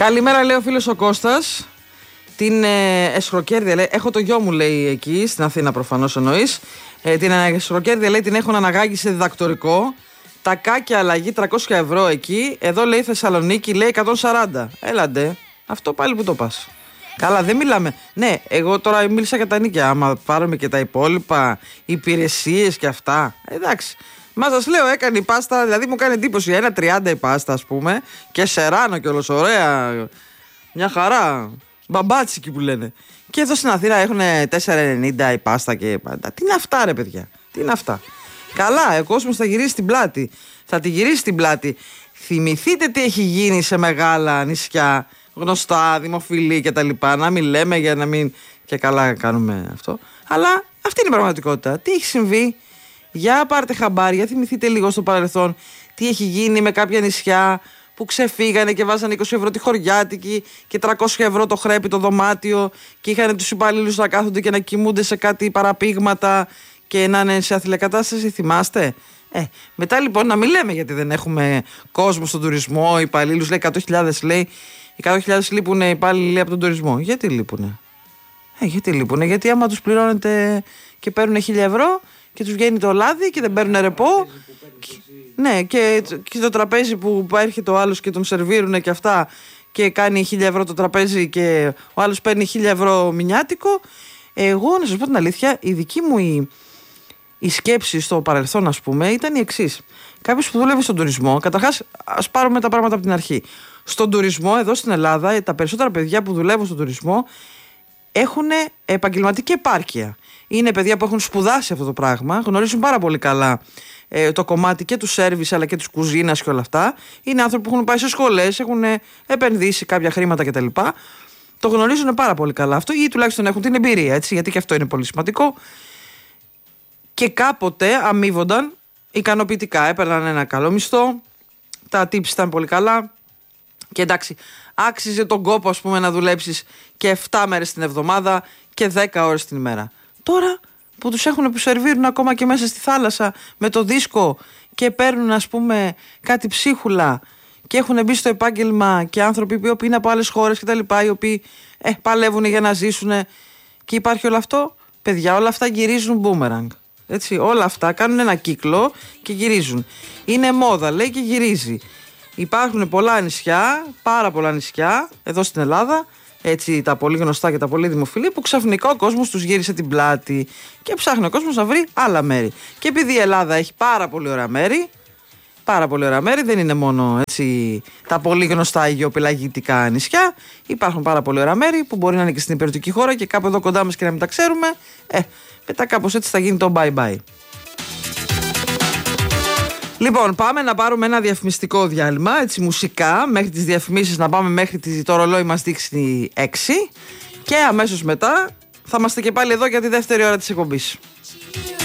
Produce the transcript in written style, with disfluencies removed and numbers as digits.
Καλημέρα, λέει ο φίλος ο Κώστας. Την Εσχροκέρδεια, λέει, έχω το γιο μου, λέει, εκεί στην Αθήνα, προφανώς εννοείς. Την Εσχροκέρδεια, λέει, την έχουν αναγάγει σε διδακτορικό. Τα κάκια αλλαγή 300 ευρώ εκεί. Εδώ, λέει, Θεσσαλονίκη, λέει, 140. Έλαντε, αυτό πάλι που το πας. Καλά, δεν μιλάμε. Ναι, εγώ τώρα μίλησα για τα νίκια. Άμα πάρουμε και τα υπόλοιπα, υπηρεσίες και αυτά. Εντάξει. Μα σας λέω, έκανε η πάστα, δηλαδή μου κάνει εντύπωση. 1,30 η πάστα, ας πούμε. Και σεράνο κιόλας, ωραία. Μια χαρά. Μπαμπάτσικι που λένε. Και εδώ στην Αθήνα έχουν 4,90 η πάστα και πάντα. Τι είναι αυτά, ρε παιδιά. Τι είναι αυτά. Καλά, ο κόσμος θα γυρίσει την πλάτη. Θα τη γυρίσει την πλάτη. Θυμηθείτε τι έχει γίνει σε μεγάλα νησιά, γνωστά, δημοφιλή κτλ. Να μην λέμε για να μην. Και καλά κάνουμε αυτό. Αλλά αυτή είναι η πραγματικότητα. Τι έχει συμβεί. Για πάρτε χαμπάρια, θυμηθείτε λίγο στο παρελθόν τι έχει γίνει με κάποια νησιά που ξεφύγανε και βάζανε 20 ευρώ τη χωριάτικη και 300 ευρώ το χρέπι το δωμάτιο και είχαν τους υπαλλήλους να κάθονται και να κοιμούνται σε κάτι παραπήγματα και να είναι σε αθλιακατάσταση, θυμάστε. Μετά λοιπόν να μην λέμε γιατί δεν έχουμε κόσμο στον τουρισμό, υπαλλήλους, λέει 100.000, λέει, οι 100.000 λείπουν οι υπάλληλοι από τον τουρισμό. Γιατί λείπουνε. Γιατί άμα τους πληρώνετε και παίρνουν 1.000 ευρώ και τους βγαίνει το λάδι και δεν παίρνουν ρεπό. Ναι, και το τραπέζι που έρχεται ο άλλος και τον σερβίρουνε και αυτά και κάνει 1.000 ευρώ το τραπέζι και ο άλλος παίρνει 1.000 ευρώ μηνιάτικο. Εγώ, να σας πω την αλήθεια, η δική μου η σκέψη στο παρελθόν, ας πούμε, ήταν η εξής. Κάποιος που δούλευε στον τουρισμό, καταρχάς, ας πάρουμε τα πράγματα από την αρχή. Στον τουρισμό, εδώ στην Ελλάδα, τα περισσότερα παιδιά που δουλεύουν στον τουρισμό έχουν επαγγελματική επάρκεια. Είναι παιδιά που έχουν σπουδάσει αυτό το πράγμα, γνωρίζουν πάρα πολύ καλά το κομμάτι και του σέρβις αλλά και της κουζίνας και όλα αυτά. Είναι άνθρωποι που έχουν πάει σε σχολές, έχουν επενδύσει κάποια χρήματα κτλ. Το γνωρίζουν πάρα πολύ καλά αυτό ή τουλάχιστον έχουν την εμπειρία, έτσι, γιατί και αυτό είναι πολύ σημαντικό. Και κάποτε αμείβονταν ικανοποιητικά, έπαιρναν ένα καλό μισθό, τα tips ήταν πολύ καλά και εντάξει, άξιζε τον κόπο, ας πούμε, να δουλέψεις και 7 μέρες την εβδομάδα και 10 ώρες την ημέρα. Τώρα που τους έχουν που σερβίρουν ακόμα και μέσα στη θάλασσα με το δίσκο και παίρνουν, ας πούμε, κάτι ψίχουλα και έχουν μπει στο επάγγελμα και άνθρωποι που είναι από άλλες χώρες και τα λοιπά, οι οποίοι παλεύουν για να ζήσουν και υπάρχει όλο αυτό, παιδιά, όλα αυτά γυρίζουν boomerang. Έτσι, όλα αυτά κάνουν ένα κύκλο και γυρίζουν. Είναι μόδα, λέει, και γυρίζει. Υπάρχουν πολλά νησιά, πάρα πολλά νησιά εδώ στην Ελλάδα, έτσι, τα πολύ γνωστά και τα πολύ δημοφιλή, που ξαφνικά ο κόσμος τους γύρισε την πλάτη και ψάχνει ο κόσμος να βρει άλλα μέρη. Και επειδή η Ελλάδα έχει πάρα πολύ ωραία μέρη, δεν είναι μόνο, έτσι, τα πολύ γνωστά αγιοπελαγητικά νησιά, υπάρχουν πάρα πολύ ωραία μέρη που μπορεί να είναι και στην υπηρετική χώρα και κάπου εδώ κοντά μας και να μην τα ξέρουμε. Μετά κάπως έτσι θα γίνει το bye-bye. Λοιπόν, πάμε να πάρουμε ένα διαφημιστικό διάλειμμα, έτσι, μουσικά, μέχρι τις διαφημίσεις να πάμε μέχρι το ρολόι μας δείξει 6 και αμέσως μετά θα είμαστε και πάλι εδώ για τη δεύτερη ώρα της εκπομπής.